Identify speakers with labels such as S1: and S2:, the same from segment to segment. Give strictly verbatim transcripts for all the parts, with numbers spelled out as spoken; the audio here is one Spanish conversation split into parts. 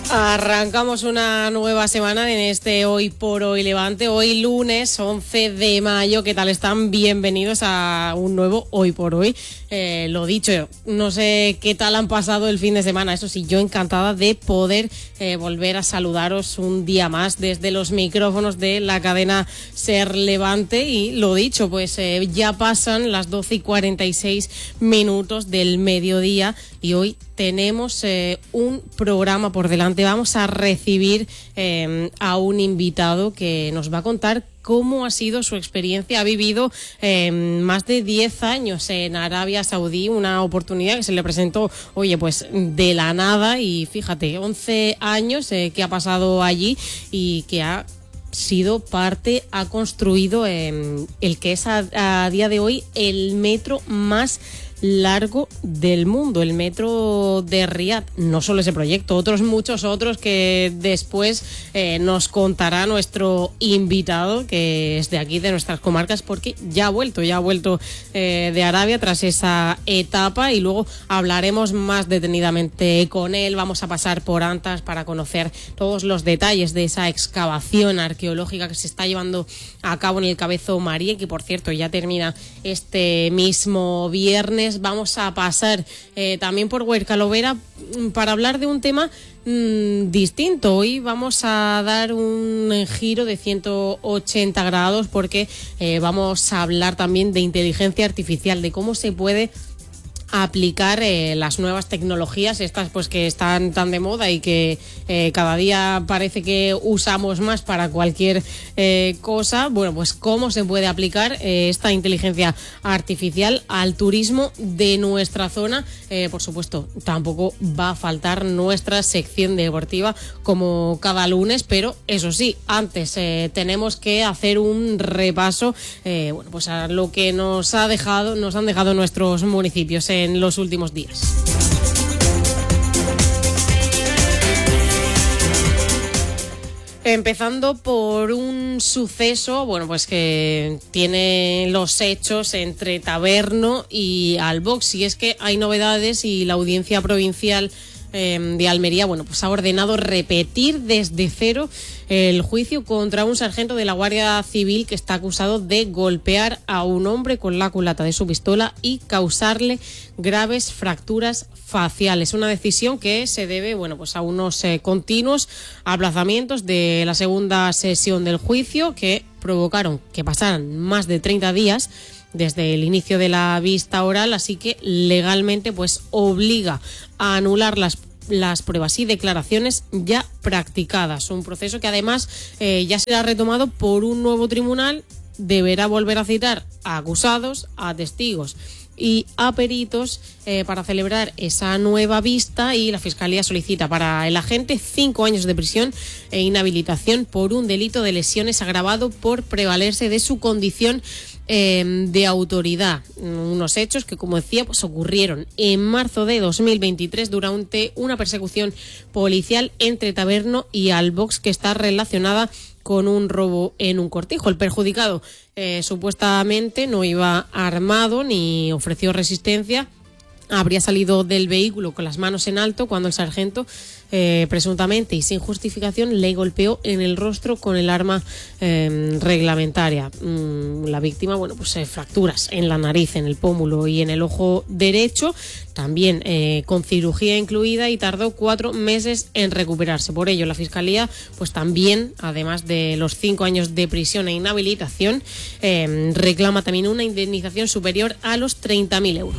S1: Arrancamos una nueva semana en este Hoy por Hoy Levante, hoy lunes once de mayo. ¿Qué tal están? Bienvenidos a un nuevo Hoy por Hoy. Eh, lo dicho, no sé qué tal han pasado el fin de semana. Eso sí, yo encantada de poder eh, volver a saludaros un día más desde los micrófonos de la cadena Ser Levante. Y lo dicho, pues eh, ya pasan las doce y cuarenta y seis minutos del mediodía y hoy tenemos eh, un programa por delante. Vamos a recibir eh, a un invitado que nos va a contar cómo ha sido su experiencia. Ha vivido eh, más de diez años en Arabia Saudí, una oportunidad que se le presentó, oye, pues de la nada, y fíjate, once años eh, que ha pasado allí y que ha sido parte, ha construido eh, el que es a, a día de hoy el metro más largo del mundo, el metro de Riad. No solo ese proyecto, otros muchos otros que después eh, nos contará nuestro invitado, que es de aquí, de nuestras comarcas, porque ya ha vuelto, ya ha vuelto eh, de Arabia tras esa etapa, y luego hablaremos más detenidamente con él. Vamos a pasar por Antas para conocer todos los detalles de esa excavación arqueológica que se está llevando a cabo en el Cabezo María, que por cierto ya termina este mismo viernes. Vamos a pasar eh, también por Huercalovera para hablar de un tema mmm, distinto. Hoy vamos a dar un giro de ciento ochenta grados porque eh, vamos a hablar también de inteligencia artificial, de cómo se puede aplicar eh, las nuevas tecnologías, estas pues que están tan de moda y que eh, cada día parece que usamos más para cualquier eh, cosa. Bueno, pues cómo se puede aplicar eh, esta inteligencia artificial al turismo de nuestra zona. Eh, por supuesto, tampoco va a faltar nuestra sección deportiva como cada lunes, pero eso sí, antes eh, tenemos que hacer un repaso eh, bueno, pues a lo que nos ha dejado, nos han dejado nuestros municipios eh, en los últimos días. Empezando por un suceso, bueno, pues que tiene los hechos entre Taberno y Albox, y es que hay novedades y la Audiencia Provincial eh, de Almería, bueno, pues ha ordenado repetir desde cero el juicio contra un sargento de la Guardia Civil que está acusado de golpear a un hombre con la culata de su pistola y causarle graves fracturas faciales. Una decisión que se debe, bueno, pues a unos eh, continuos aplazamientos de la segunda sesión del juicio que provocaron que pasaran más de treinta días desde el inicio de la vista oral, así que legalmente pues obliga a anular las las pruebas y declaraciones ya practicadas. Un proceso que además eh, ya será retomado por un nuevo tribunal. Deberá volver a citar a acusados, a testigos y a peritos eh, para celebrar esa nueva vista, y la Fiscalía solicita para el agente cinco años de prisión e inhabilitación por un delito de lesiones agravado por prevalerse de su condición eh, de autoridad. Unos hechos que, como decía, pues ocurrieron en marzo de dos mil veintitrés durante una persecución policial entre Taberno y Albox que está relacionada con un robo en un cortijo. El perjudicado eh, supuestamente no iba armado ni ofreció resistencia. Habría salido del vehículo con las manos en alto cuando el sargento, eh, presuntamente y sin justificación, le golpeó en el rostro con el arma eh, reglamentaria. Mm, la víctima, bueno, pues eh, fracturas en la nariz, en el pómulo y en el ojo derecho, también eh, con cirugía incluida, y tardó cuatro meses en recuperarse. Por ello, la Fiscalía, pues también, además de los cinco años de prisión e inhabilitación, eh, reclama también una indemnización superior a los treinta mil euros.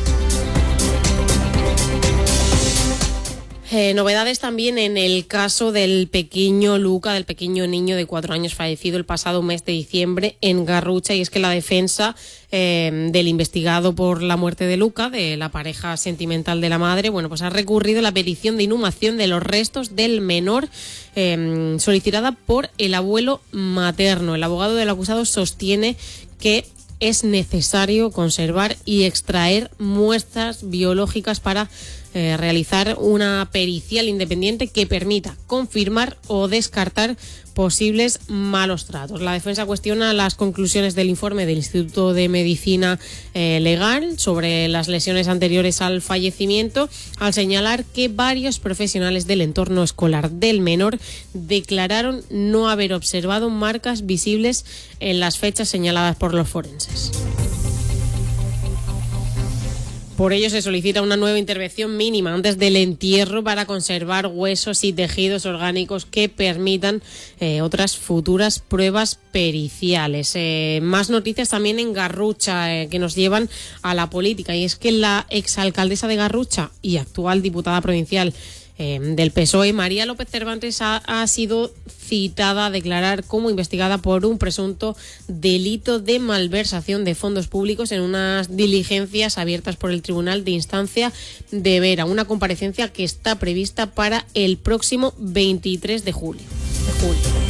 S1: Eh, novedades también en el caso del pequeño Luca, del pequeño niño de cuatro años fallecido el pasado mes de diciembre en Garrucha, y es que la defensa eh, del investigado por la muerte de Luca, de la pareja sentimental de la madre, bueno, pues ha recurrido a la petición de inhumación de los restos del menor eh, solicitada por el abuelo materno. El abogado del acusado sostiene que es necesario conservar y extraer muestras biológicas para eh, realizar una pericial independiente que permita confirmar o descartar posibles malos tratos. La defensa cuestiona las conclusiones del informe del Instituto de Medicina eh, Legal sobre las lesiones anteriores al fallecimiento, al señalar que varios profesionales del entorno escolar del menor declararon no haber observado marcas visibles en las fechas señaladas por los forenses. Por ello se solicita una nueva intervención mínima antes del entierro para conservar huesos y tejidos orgánicos que permitan eh, otras futuras pruebas periciales. Eh, más noticias también en Garrucha eh, que nos llevan a la política, y es que la exalcaldesa de Garrucha y actual diputada provincial Eh, del P S O E, María López Cervantes, ha, ha sido citada a declarar como investigada por un presunto delito de malversación de fondos públicos en unas diligencias abiertas por el Tribunal de Instancia de Vera, una comparecencia que está prevista para el próximo veintitrés de julio. De julio.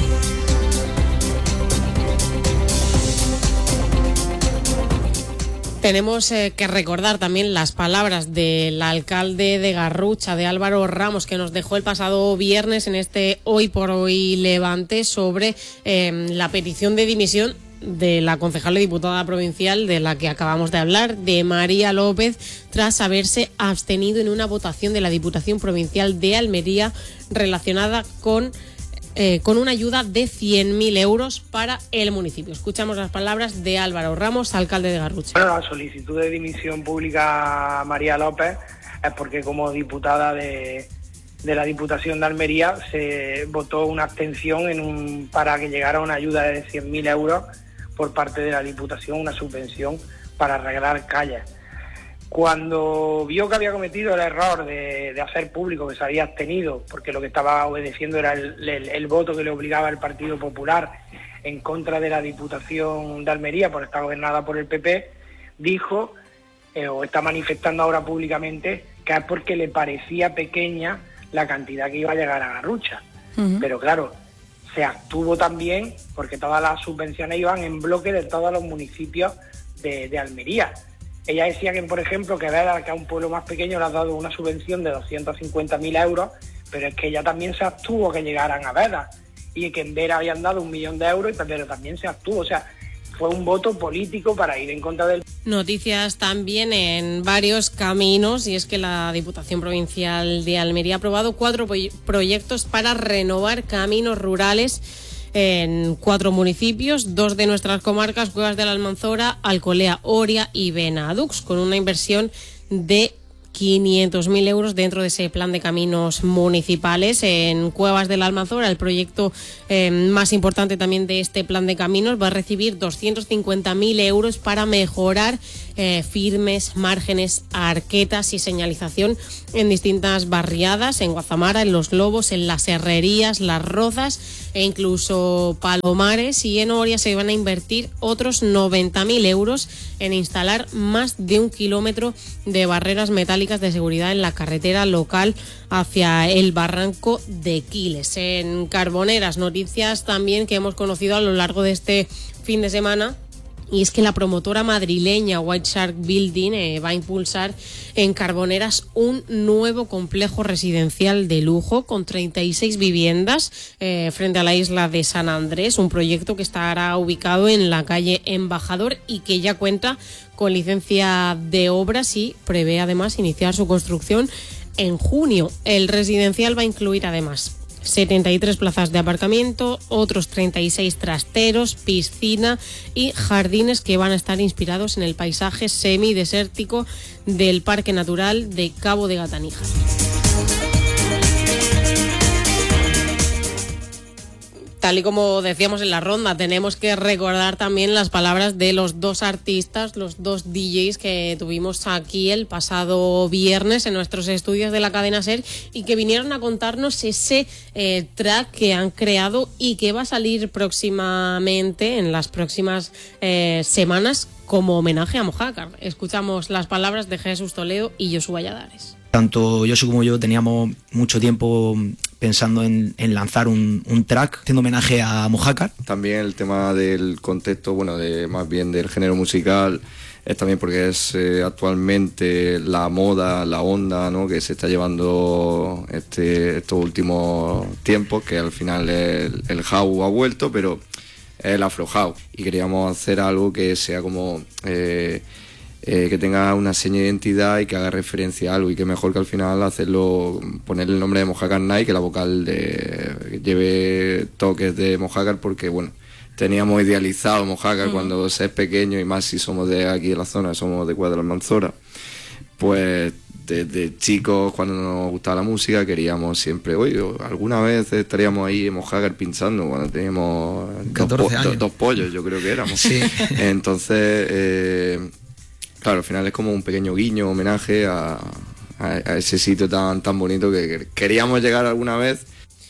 S1: Tenemos eh, que recordar también las palabras del alcalde de Garrucha, de Álvaro Ramos, que nos dejó el pasado viernes en este Hoy por Hoy Levante sobre eh, la petición de dimisión de la concejal y diputada provincial de la que acabamos de hablar, de María López, tras haberse abstenido en una votación de la Diputación Provincial de Almería relacionada con Eh, con una ayuda de cien mil euros para el municipio. Escuchamos las palabras de Álvaro Ramos, alcalde de Garrucha.
S2: Bueno, la solicitud de dimisión pública a María López es porque como diputada de, de la Diputación de Almería se votó una abstención en un, para que llegara una ayuda de cien mil euros por parte de la Diputación, una subvención para arreglar calles. Cuando vio que había cometido el error de, de hacer público que se había abstenido, porque lo que estaba obedeciendo era el, el, el voto que le obligaba al Partido Popular en contra de la Diputación de Almería por estar gobernada por el P P, dijo, eh, o está manifestando ahora públicamente, que es porque le parecía pequeña la cantidad que iba a llegar a Garrucha. Uh-huh. Pero claro, se abstuvo también porque todas las subvenciones iban en bloque de todos los municipios de, de Almería. Ella decía que, por ejemplo, que Vera, que a un pueblo más pequeño, le ha dado una subvención de doscientos cincuenta mil euros, pero es que ella también se abstuvo que llegaran a Vera, y que en Vera habían dado un millón de euros, pero también se abstuvo. O sea, fue un voto político para ir en contra del...
S1: Noticias también en varios caminos, y es que la Diputación Provincial de Almería ha aprobado cuatro proyectos para renovar caminos rurales en cuatro municipios, dos de nuestras comarcas, Cuevas de la Almanzora, Alcolea, Oria y Benadux, con una inversión de quinientos mil euros dentro de ese plan de caminos municipales. En Cuevas de la Almanzora, el proyecto eh, más importante también de este plan de caminos, va a recibir doscientos cincuenta mil euros para mejorar eh, firmes, márgenes, arquetas y señalización en distintas barriadas, en Guazamara, en Los Lobos, en Las Herrerías, Las Rozas e incluso Palomares. Y en Oria se van a invertir otros noventa mil euros en instalar más de un kilómetro de barreras metálicas de seguridad en la carretera local hacia el barranco de Quiles. En Carboneras, noticias también que hemos conocido a lo largo de este fin de semana, y es que la promotora madrileña White Shark Building eh, va a impulsar en Carboneras un nuevo complejo residencial de lujo con treinta y seis viviendas eh, frente a la isla de San Andrés, un proyecto que estará ubicado en la calle Embajador y que ya cuenta con licencia de obras y prevé además iniciar su construcción en junio. El residencial va a incluir además setenta y tres plazas de aparcamiento, otros treinta y seis trasteros, piscina y jardines que van a estar inspirados en el paisaje semidesértico del Parque Natural de Cabo de Gata-Níjar. Tal y como decíamos en la ronda, tenemos que recordar también las palabras de los dos artistas, los dos D Js que tuvimos aquí el pasado viernes en nuestros estudios de la cadena SER y que vinieron a contarnos ese eh, track que han creado y que va a salir próximamente, en las próximas eh, semanas, como homenaje a Mojácar. Escuchamos las palabras de Jesús Toledo y Josu Valladares.
S3: Tanto Josu como yo teníamos mucho tiempo pensando en, en lanzar un, un track haciendo homenaje a Mojácar.
S4: También el tema del contexto, bueno, de más bien del género musical, es también porque es eh, actualmente la moda, la onda, ¿no?, que se está llevando este, estos últimos tiempos, que al final el, el house ha vuelto, pero es el afro house, y queríamos hacer algo que sea como eh, eh, que tenga una seña de identidad y que haga referencia a algo, y que mejor que al final hacerlo, ponerle el nombre de Mojácar Night, que la vocal de, que lleve toques de Mojácar, porque bueno, teníamos idealizado Mojácar mm. cuando se es pequeño, y más si somos de aquí de la zona, somos de Cuadra Almanzora, pues desde chicos, cuando nos gustaba la música, queríamos siempre, oye, alguna vez estaríamos ahí en Mojácar pinchando, cuando teníamos
S3: catorce
S4: dos, po-
S3: años.
S4: dos, dos pollos, yo creo que éramos.
S3: Sí.
S4: Entonces, eh, claro, al final es como un pequeño guiño, homenaje a, a, a ese sitio tan, tan bonito que queríamos llegar alguna vez.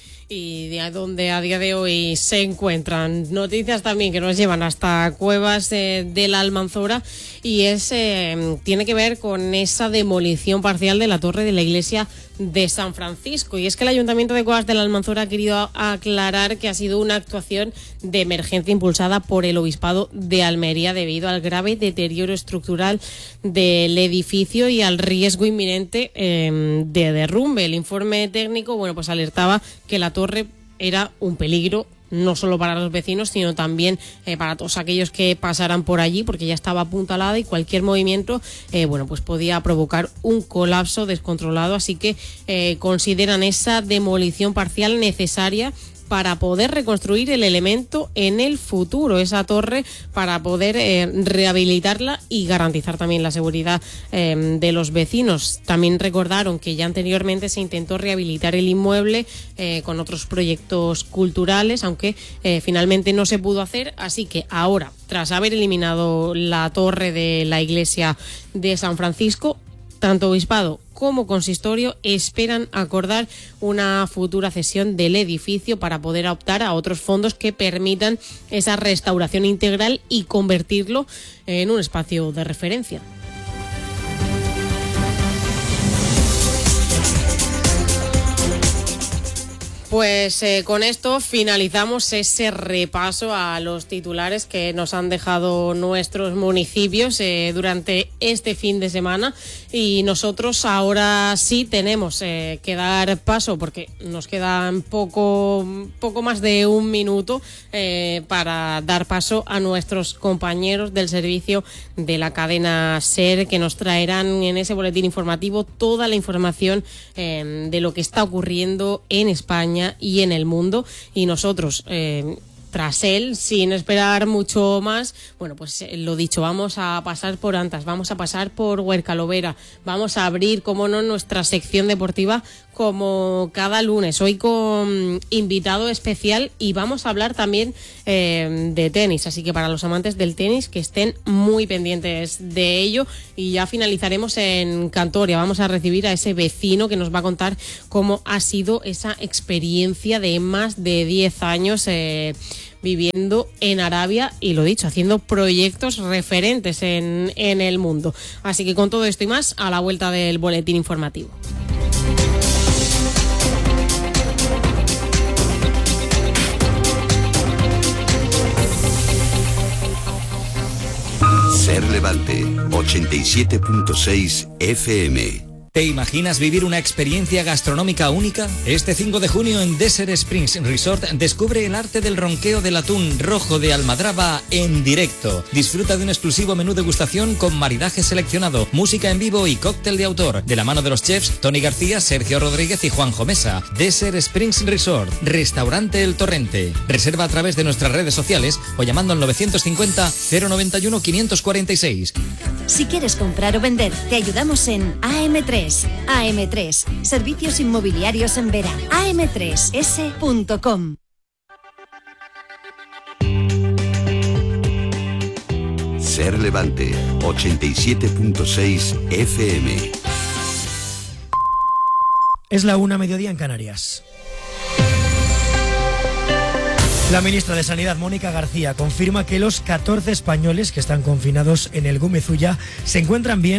S1: Y de donde a día de hoy se encuentran noticias también que nos llevan hasta Cuevas eh, de la Almanzora, y es eh, tiene que ver con esa demolición parcial de la torre de la iglesia de San Francisco. Y es que el Ayuntamiento de Cuevas de la Almanzora ha querido aclarar que ha sido una actuación de emergencia impulsada por el Obispado de Almería debido al grave deterioro estructural del edificio y al riesgo inminente eh, de derrumbe. El informe técnico, bueno, pues alertaba que la torre era un peligro no solo para los vecinos, sino también eh, para todos aquellos que pasaran por allí, porque ya estaba apuntalada y cualquier movimiento eh, bueno, pues podía provocar un colapso descontrolado. Así que eh, consideran esa demolición parcial necesaria para poder reconstruir el elemento en el futuro, esa torre, para poder eh, rehabilitarla y garantizar también la seguridad eh, de los vecinos. También recordaron que ya anteriormente se intentó rehabilitar el inmueble eh, con otros proyectos culturales, aunque eh, finalmente no se pudo hacer, así que ahora, tras haber eliminado la torre de la iglesia de San Francisco, tanto Obispado como Consistorio esperan acordar una futura cesión del edificio para poder optar a otros fondos que permitan esa restauración integral y convertirlo en un espacio de referencia. Pues eh, con esto finalizamos ese repaso a los titulares que nos han dejado nuestros municipios eh, durante este fin de semana, y nosotros ahora sí tenemos eh, que dar paso, porque nos quedan poco, poco más de un minuto eh, para dar paso a nuestros compañeros del servicio de la cadena SER, que nos traerán en ese boletín informativo toda la información eh, de lo que está ocurriendo en España y en el mundo. Y nosotros eh, tras él, sin esperar mucho más, bueno, pues eh, lo dicho, vamos a pasar por Antas, vamos a pasar por Huercalovera, vamos a abrir, como no, nuestra sección deportiva como cada lunes, hoy con invitado especial, y vamos a hablar también eh, de tenis, así que para los amantes del tenis que estén muy pendientes de ello. Y ya finalizaremos en Cantoria, vamos a recibir a ese vecino que nos va a contar cómo ha sido esa experiencia de más de diez años eh, viviendo en Arabia, y lo dicho, haciendo proyectos referentes en, en el mundo. Así que con todo esto y más, a la vuelta del boletín informativo.
S5: SER Levante, ochenta y siete punto seis F M.
S6: ¿Te imaginas vivir una experiencia gastronómica única? Este cinco de junio en Desert Springs Resort descubre el arte del ronqueo del atún rojo de Almadraba en directo. Disfruta de un exclusivo menú degustación con maridaje seleccionado, música en vivo y cóctel de autor, de la mano de los chefs Tony García, Sergio Rodríguez y Juanjo Mesa. Desert Springs Resort, Restaurante El Torrente. Reserva a través de nuestras redes sociales o llamando al novecientos cincuenta, cero noventa y uno, quinientos cuarenta y seis.
S7: Si quieres comprar o vender, te ayudamos en A M tres. A M tres, servicios inmobiliarios en Vera. A M tres S punto com.
S5: SER Levante, ochenta y siete punto seis F M.
S8: Es la una, mediodía en Canarias. La ministra de Sanidad, Mónica García, confirma que los catorce españoles que están confinados en el Gómez Ulla se encuentran bien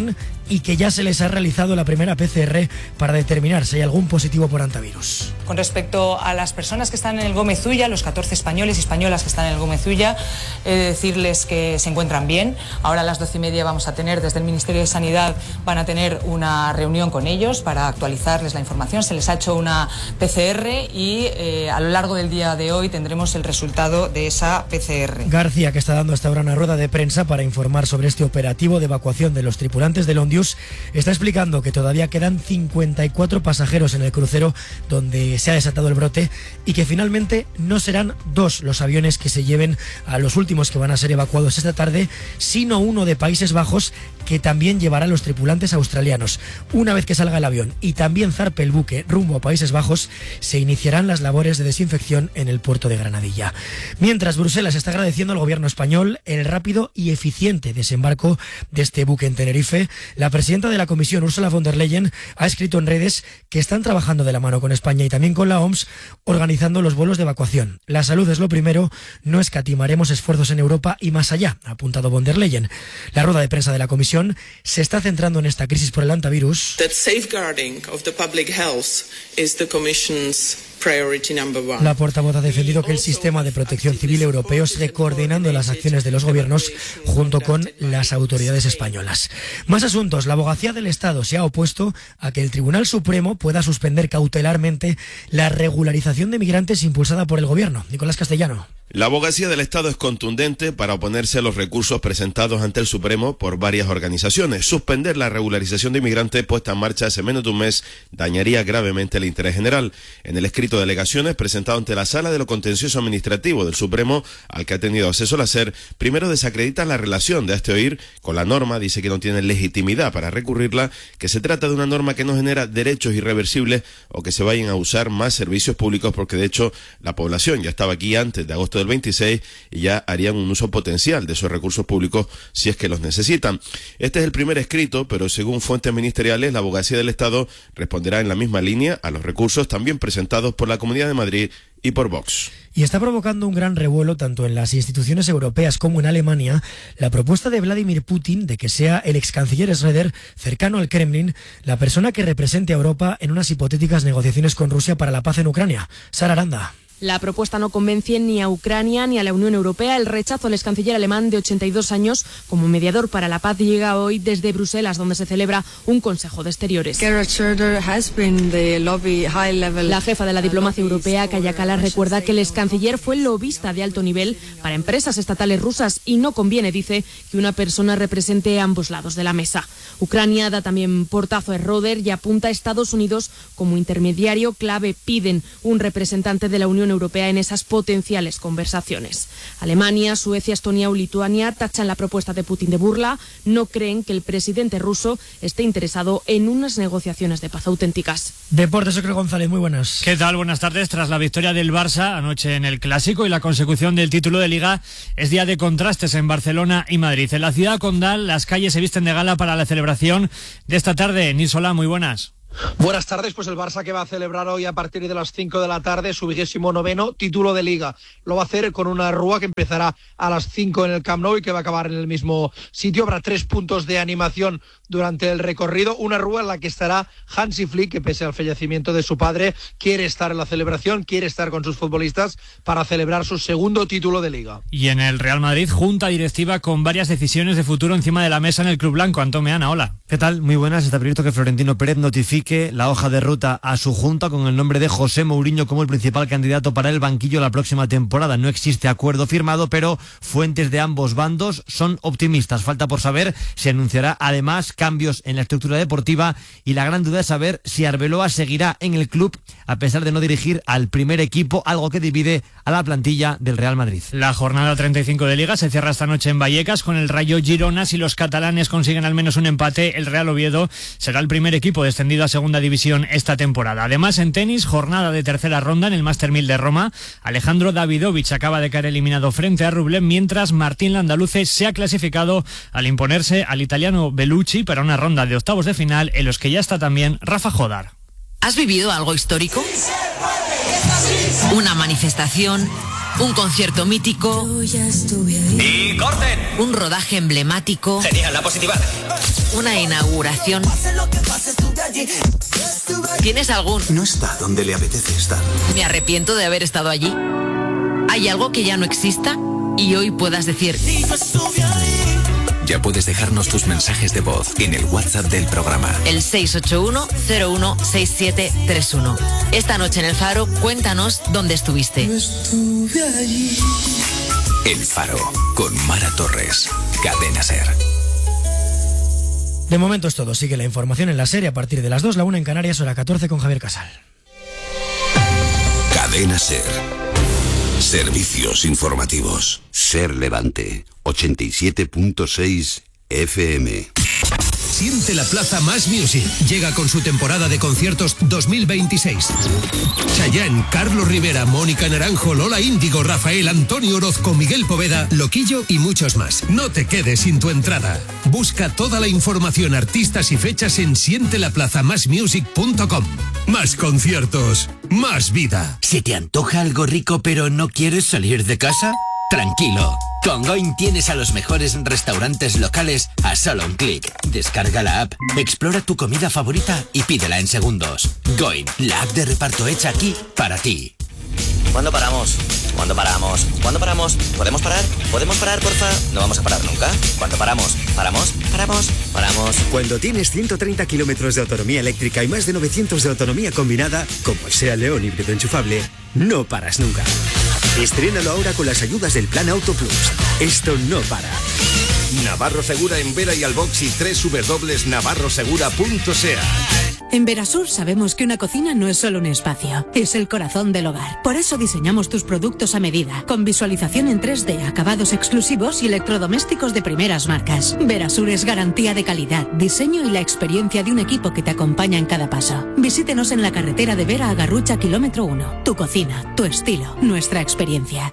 S8: y que ya se les ha realizado la primera P C R para determinar si hay algún positivo por hantavirus.
S9: Con respecto a las personas que están en el Gómez Ulla, los catorce españoles y españolas que están en el Gómez Ulla, he de decirles que se encuentran bien. Ahora a las doce y media vamos a tener, desde el Ministerio de Sanidad, van a tener una reunión con ellos para actualizarles la información. Se les ha hecho una P C R y eh, a lo largo del día de hoy tendremos el resultado de esa P C R.
S8: García, que está dando hasta ahora una rueda de prensa para informar sobre este operativo de evacuación de los tripulantes del Ondius, está explicando que todavía quedan cincuenta y cuatro pasajeros en el crucero donde se ha desatado el brote y que finalmente no serán dos los aviones que se lleven a los últimos que van a ser evacuados esta tarde, sino uno de Países Bajos que también llevará a los tripulantes australianos. Una vez que salga el avión y también zarpe el buque rumbo a Países Bajos, se iniciarán las labores de desinfección en el puerto de Granadilla. Mientras, Bruselas está agradeciendo al gobierno español el rápido y eficiente desembarco de este buque en Tenerife. La presidenta de la Comisión, Ursula von der Leyen, ha escrito en redes que están trabajando de la mano con España y también con la O M S organizando los vuelos de evacuación. La salud es lo primero, no escatimaremos esfuerzos en Europa y más allá, ha apuntado von der Leyen. La rueda de prensa de la Comisión se está centrando en esta crisis por el hantavirus.
S10: That safeguarding of the public health is the Commission's priority number one.
S8: La portavoz ha defendido que el sistema de protección civil europeo sigue coordinando las acciones de los gobiernos junto con las autoridades españolas. Más asuntos. La Abogacía del Estado se ha opuesto a que el Tribunal Supremo pueda suspender cautelarmente la regularización de migrantes impulsada por el gobierno. Nicolás Castellano.
S11: La Abogacía del Estado es contundente para oponerse a los recursos presentados ante el Supremo por varias organizaciones. Suspender la regularización de inmigrantes puesta en marcha hace menos de un mes dañaría gravemente el interés general. En el escrito de alegaciones presentado ante la Sala de lo Contencioso Administrativo del Supremo, al que ha tenido acceso la SER, primero desacredita la relación de este oír con la norma, dice que no tiene legitimidad para recurrirla, que se trata de una norma que no genera derechos irreversibles o que se vayan a usar más servicios públicos, porque de hecho la población ya estaba aquí antes de agosto del veintiséis y ya harían un uso potencial de esos recursos públicos si es que los necesitan. Este es el primer escrito, pero según fuentes ministeriales, la Abogacía del Estado responderá en la misma línea a los recursos también presentados por la Comunidad de Madrid y por Vox.
S8: Y está provocando un gran revuelo tanto en las instituciones europeas como en Alemania la propuesta de Vladimir Putin de que sea el ex canciller Schröder, cercano al Kremlin, la persona que represente a Europa en unas hipotéticas negociaciones con Rusia para la paz en Ucrania. Sara Aranda.
S12: La propuesta no convence ni a Ucrania ni a la Unión Europea. El rechazo al ex canciller alemán de ochenta y dos años como mediador para la paz llega hoy desde Bruselas, donde se celebra un Consejo de Exteriores. La jefa de la diplomacia europea, Kaja Kallas, recuerda que el ex canciller fue lobista de alto nivel para empresas estatales rusas y no conviene, dice, que una persona represente ambos lados de la mesa. Ucrania da también portazo a Schröder y apunta a Estados Unidos como intermediario clave. Piden un representante de la Unión Europea en esas potenciales conversaciones. Alemania, Suecia, Estonia o Lituania tachan la propuesta de Putin de burla. No creen que el presidente ruso esté interesado en unas negociaciones de paz auténticas.
S8: Deportes, Ocre González, muy buenas.
S13: ¿Qué tal? Buenas tardes. Tras la victoria del Barça anoche en el Clásico y la consecución del título de Liga, es día de contrastes en Barcelona y Madrid. En la ciudad condal, las calles se visten de gala para la celebración de esta tarde. Nisola, muy buenas.
S14: Buenas tardes, pues el Barça que va a celebrar hoy a partir de las cinco de la tarde su vigésimo noveno título de Liga. Lo va a hacer con una rúa que empezará a las cinco en el Camp Nou y que va a acabar en el mismo sitio. Habrá tres puntos de animación durante el recorrido. Una rúa en la que estará Hansi Flick, que pese al fallecimiento de su padre, quiere estar en la celebración, quiere estar con sus futbolistas para celebrar su segundo título de Liga.
S13: Y en el Real Madrid, junta directiva con varias decisiones de futuro encima de la mesa en el Club Blanco. Antón Meana, hola.
S15: ¿Qué tal? Muy buenas. Está previsto que Florentino Pérez notifique la hoja de ruta a su junta con el nombre de José Mourinho como el principal candidato para el banquillo la próxima temporada. No existe acuerdo firmado, pero fuentes de ambos bandos son optimistas. Falta por saber si anunciará además cambios en la estructura deportiva y la gran duda es saber si Arbeloa seguirá en el club a pesar de no dirigir al primer equipo, algo que divide a la plantilla del Real Madrid.
S13: La jornada treinta y cinco de Liga se cierra esta noche en Vallecas con el Rayo Girona. Si los catalanes consiguen al menos un empate, el Real Oviedo será el primer equipo descendido a segunda división esta temporada. Además, en tenis, jornada de tercera ronda en el Master mil de Roma. Alejandro Davidovich acaba de caer eliminado frente a Rublev, mientras Martín Landaluce se ha clasificado al imponerse al italiano Bellucci para una ronda de octavos de final en los que ya está también Rafa Jodar.
S16: ¿Has vivido algo histórico? Una manifestación, un concierto mítico
S17: ¡Y corten!
S16: Un rodaje emblemático.
S17: Genial, la positiva.
S16: Una inauguración. ¿Tienes algún?
S17: No está donde le apetece estar.
S16: Me arrepiento de haber estado allí. ¿Hay algo que ya no exista y hoy puedas decir?
S18: Ya puedes dejarnos tus mensajes de voz en el WhatsApp del programa.
S16: El seis ocho uno cero uno seis siete tres uno. Esta noche en El Faro, cuéntanos dónde estuviste.
S18: El Faro, con Mara Torres. Cadena SER.
S8: De momento es todo. Sigue la información en la serie a partir de las dos, la una en Canarias, hora catorce con Javier Casal.
S5: Cadena SER. Servicios informativos. SER Levante, ochenta y siete punto seis F M.
S19: Siente la Plaza Más Music. Llega con su temporada de conciertos dos mil veintiséis. Chayanne, Carlos Rivera, Mónica Naranjo, Lola Índigo, Rafael, Antonio Orozco, Miguel Poveda, Loquillo y muchos más. No te quedes sin tu entrada. Busca toda la información, artistas y fechas en siente la plaza más music punto com. Más conciertos, más vida.
S20: ¿Se te antoja algo rico pero no quieres salir de casa? Tranquilo, con Going tienes a los mejores restaurantes locales a solo un clic. Descarga la app, explora tu comida favorita y pídela en segundos. Going, la app de reparto hecha aquí para ti.
S21: ¿Cuándo paramos? ¿Cuándo paramos? ¿Cuándo paramos? ¿Podemos parar? ¿Podemos parar, porfa? No vamos a parar nunca. ¿Cuándo paramos? ¿Paramos? ¿Paramos? ¿Paramos?
S22: Cuando tienes ciento treinta kilómetros de autonomía eléctrica y más de novecientos de autonomía combinada, como el SEAT León híbrido enchufable, no paras nunca. Estrénalo ahora con las ayudas del Plan Auto Plus. Esto no para.
S23: Navarro Segura en Vera y Albox y w w w punto navarro segura punto s e a.
S24: En Verasur sabemos que una cocina no es solo un espacio, es el corazón del hogar. Por eso diseñamos tus productos a medida, con visualización en tres D, acabados exclusivos y electrodomésticos de primeras marcas. Verasur es garantía de calidad, diseño y la experiencia de un equipo que te acompaña en cada paso. Visítenos en la carretera de Vera a Garrucha, kilómetro uno. Tu cocina, tu estilo, nuestra experiencia.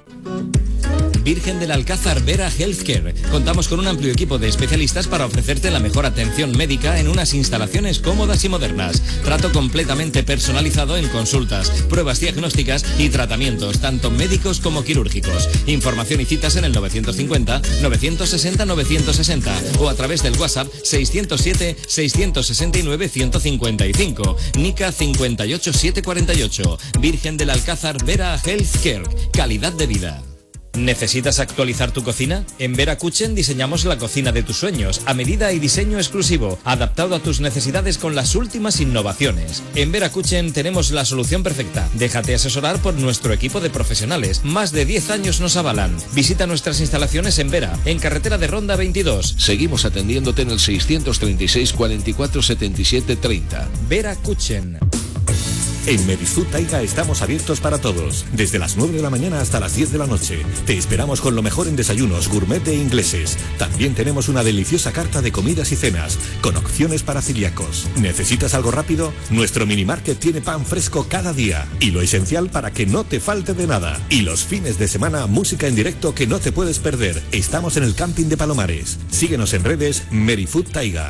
S6: Virgen del Alcázar Vera Healthcare. Contamos con un amplio equipo de especialistas para ofrecerte la mejor atención médica en unas instalaciones cómodas y modernas. Trato completamente personalizado en consultas, pruebas diagnósticas y tratamientos, tanto médicos como quirúrgicos. Información y citas en el novecientos cincuenta, novecientos sesenta, novecientos sesenta o a través del WhatsApp seiscientos siete, seiscientos sesenta y nueve, ciento cincuenta y cinco. Nica cincuenta y ocho, setecientos cuarenta y ocho. Virgen del Alcázar Vera Healthcare. Calidad de vida. ¿Necesitas actualizar tu cocina? En Vera Kitchen diseñamos la cocina de tus sueños, a medida y diseño exclusivo, adaptado a tus necesidades con las últimas innovaciones. En Vera Kitchen tenemos la solución perfecta. Déjate asesorar por nuestro equipo de profesionales. Más de diez años nos avalan. Visita nuestras instalaciones en Vera, en carretera de Ronda veintidós.
S23: Seguimos atendiéndote en el seiscientos treinta y seis, cuarenta y cuatro, setenta y siete, treinta.
S6: Vera Kitchen.
S25: En Merifood Taiga estamos abiertos para todos, desde las nueve de la mañana hasta las diez de la noche. Te esperamos con lo mejor en desayunos, gourmet e ingleses. También tenemos una deliciosa carta de comidas y cenas, con opciones para celíacos. ¿Necesitas algo rápido? Nuestro mini market tiene pan fresco cada día y lo esencial para que no te falte de nada. Y los fines de semana, música en directo que no te puedes perder. Estamos en el camping de Palomares. Síguenos en redes Merifood Taiga.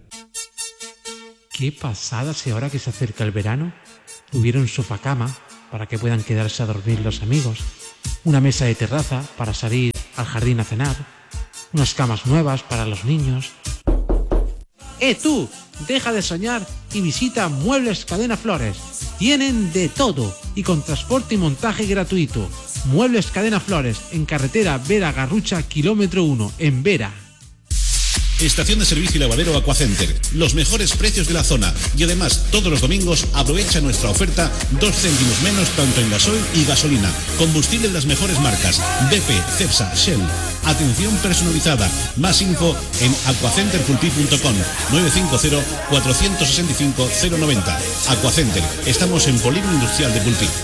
S26: Qué pasada si ahora que se acerca el verano hubiera un sofá cama para que puedan quedarse a dormir los amigos, una mesa de terraza para salir al jardín a cenar, unas camas nuevas para los niños. ¡Eh tú! Deja de soñar y visita Muebles Cadena Flores. Tienen de todo y con transporte y montaje gratuito. Muebles Cadena Flores en carretera Vera Garrucha, kilómetro uno, en Vera.
S27: Estación de servicio y lavadero Aquacenter. Los mejores precios de la zona. Y además, todos los domingos aprovecha nuestra oferta dos céntimos menos tanto en gasoil y gasolina. Combustible de las mejores marcas. B P, Cepsa, Shell. Atención personalizada. Más info en aquacenter pulpí punto com. nueve cinco cero, cuatro seis cinco, cero nueve cero. Aquacenter. Estamos en Polígono Industrial de Pulpí.